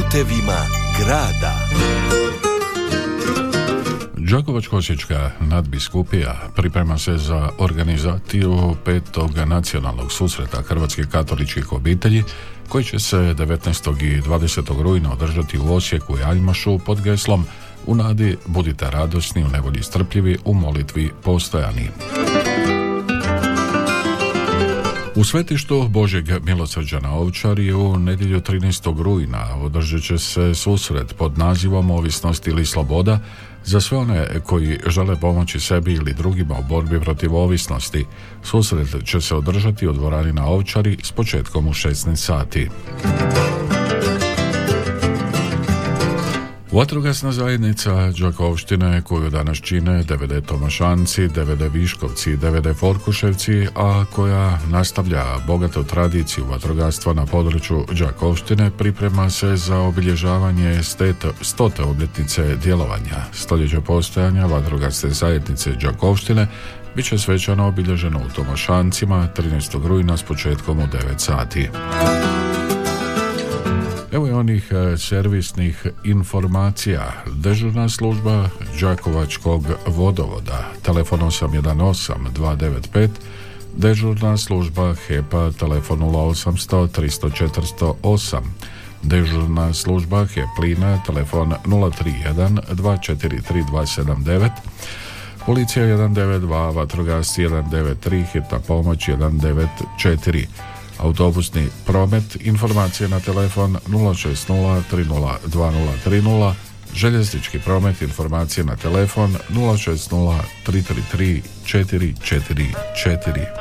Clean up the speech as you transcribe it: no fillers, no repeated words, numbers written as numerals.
putevima grada. Đakovačko-osječka nadbiskupija priprema se za organizaciju 5. nacionalnog susreta hrvatskih katoličkih obitelji koji će se 19. i 20. rujna održati u Osijeku i Aljmašu pod geslom "U nadi budite radosni, u nevolji strpljivi, u molitvi postojani". U svetištu Božjeg milosrđa na Ovčari u nedjelju 13. rujna održat će se susret pod nazivom Ovisnost ili sloboda za sve one koji žele pomoći sebi ili drugima u borbi protiv ovisnosti. Susret će se održati u dvorani na Ovčari s početkom u 16 sati. Vatrogasna zajednica Đakovštine, koju danas čine DVD Tomašanci, DVD Viškovci i DVD Forkuševci, a koja nastavlja bogatu tradiciju vatrogastva na području Đakovštine, priprema se za obilježavanje 100. obljetnice djelovanja. Stoljeće postojanja vatrogasne zajednice Đakovštine bit će svečano obilježeno u Tomašancima 13. rujna s početkom u 9 sati. Evo je onih servisnih informacija. Dežurna služba Đakovačkog vodovoda, telefon 818-295, dežurna služba HEP-a, telefon 0800-300-408, dežurna služba HEP-Plina, telefon 031-243-279, policija 192, vatrogasci 193, hitna pomoć 194. Autobusni promet, informacije na telefon 060-30-2030, željeznički promet, informacije na telefon 060-333-444.